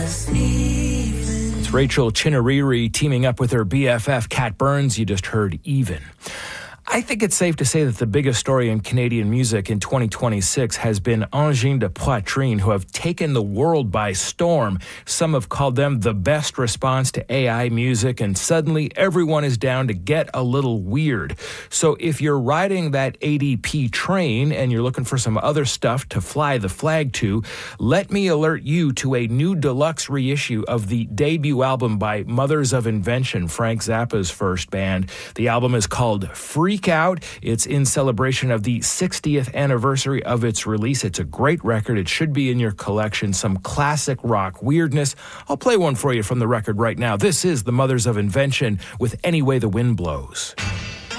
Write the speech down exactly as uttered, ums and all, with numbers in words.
It's Rachel Chinariri teaming up with her B F F, Kat Burns. You just heard Even. I think it's safe to say that the biggest story in Canadian music in twenty twenty-six has been Angine de Poitrine, who have taken the world by storm. Some have called them the best response to A I music, and suddenly everyone is down to get a little weird. So if you're riding that A D P train and you're looking for some other stuff to fly the flag to, let me alert you to a new deluxe reissue of the debut album by Mothers of Invention, Frank Zappa's first band. The album is called Freak Out. It's in celebration of the sixtieth anniversary of its release. It's a great record. It should be in your collection. Some classic rock weirdness. I'll play one for you from the record right now. This is the Mothers of Invention with Any Way the Wind Blows.